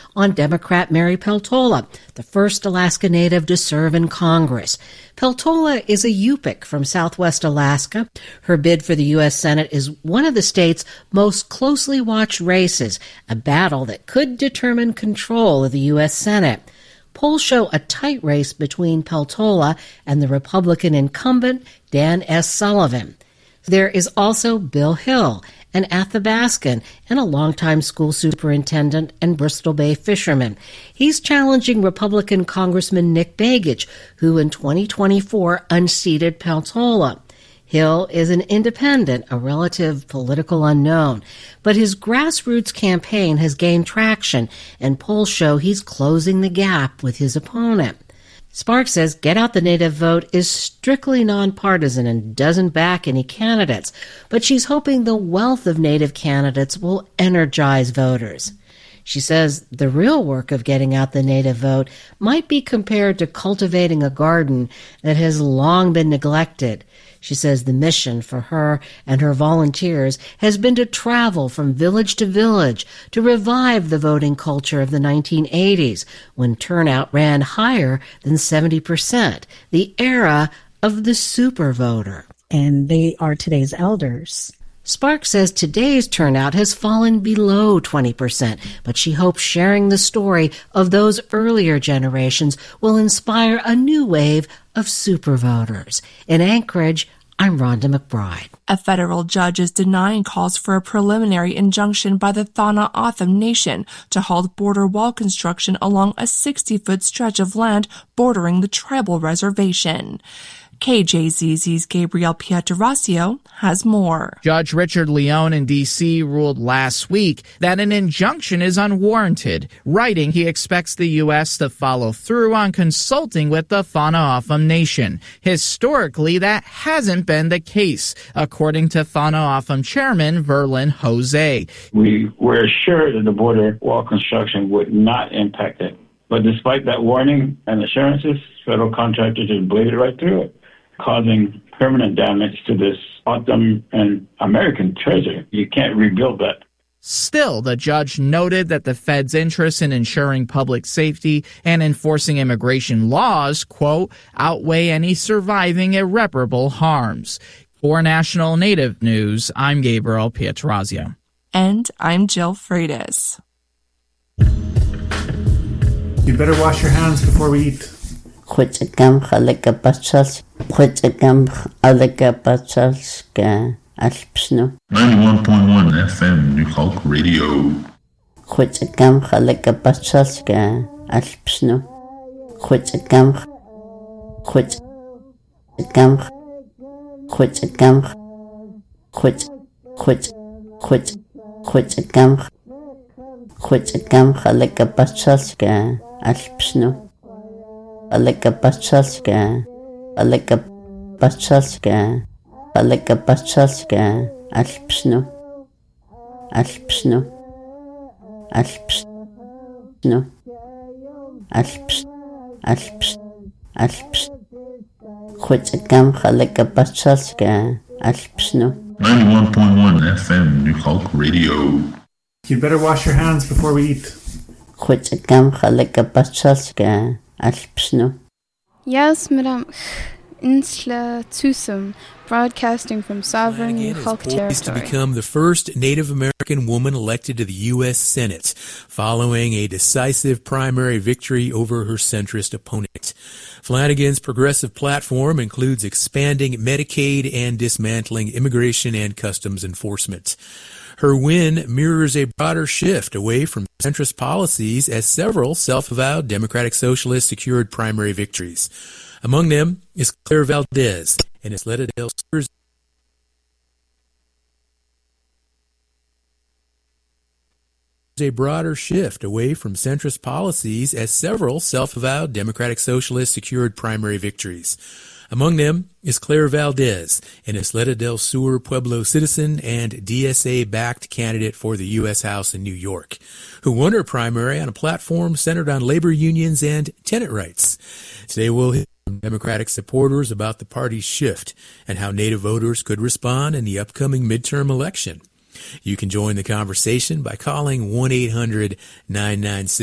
on Democrat Mary Peltola, the first Alaska Native to serve in Congress. Peltola is a Yupik from southwest Alaska. Her bid for the U.S. Senate is one of the state's most closely watched races, a battle that could determine control of the U.S. Senate. Polls show a tight race between Peltola and the Republican incumbent Dan S. Sullivan. There is also Bill Hill, an Athabascan and a longtime school superintendent and Bristol Bay fisherman. He's challenging Republican Congressman Nick Begich, who in 2024 unseated Peltola. Hill is an independent, a relative political unknown, but his grassroots campaign has gained traction, and polls show he's closing the gap with his opponent. Sparks says Get Out the Native vote is strictly nonpartisan and doesn't back any candidates, but she's hoping the wealth of Native candidates will energize voters. She says the real work of getting out the Native vote might be compared to cultivating a garden that has long been neglected. She says the mission for her and her volunteers has been to travel from village to village to revive the voting culture of the 1980s, when turnout ran higher than 70%, the era of the super voter. And they are today's elders. Sparks says today's turnout has fallen below 20%, but she hopes sharing the story of those earlier generations will inspire a new wave of super voters. In Anchorage, I'm Rhonda McBride. A federal judge is denying calls for a preliminary injunction by the Thana O'odham Nation to halt border wall construction along a 60-foot stretch of land bordering the tribal reservation. KJZZ's Gabriel Pietrasio has more. Judge Richard Leone in D.C. ruled last week that an injunction is unwarranted, writing he expects the U.S. to follow through on consulting with the Thana O'odham Nation. Historically, that hasn't been the case, according to Thana O'odham Chairman Verlin Jose. We were assured that the border wall construction would not impact it. But despite that warning and assurances, federal contractors just bladed right through it, causing permanent damage to this O'odham and American treasure. You can't rebuild that. Still, the judge noted that the Fed's interest in ensuring public safety and enforcing immigration laws, quote, outweigh any surviving irreparable harms. For National Native News, I'm Gabriel Pietrasio. And I'm Jill Freitas. You better wash your hands before we eat. 91.1 FM New Hulk Radio. FM New Hulk Radio. You better wash your hands before we eat. Yes, Madame Insla Tusum, broadcasting from sovereign New Hulk territory. To become the first Native American woman elected to the U.S. Senate, following a decisive primary victory over her centrist opponent. Flanagan's progressive platform includes expanding Medicaid and dismantling immigration and customs enforcement. Her win mirrors a broader shift away from centrist policies as several self-avowed Democratic Socialists secured primary victories. Among them is Claire Valdez and Isleta del Sur. A broader shift away from centrist policies as several self-avowed Democratic Socialists secured primary victories. Among them is Claire Valdez, an Isleta del Sur Pueblo citizen and DSA-backed candidate for the U.S. House in New York, who won her primary on a platform centered on labor unions and tenant rights. Today we'll hear from Democratic supporters about the party's shift and how Native voters could respond in the upcoming midterm election. You can join the conversation by calling 1-800-996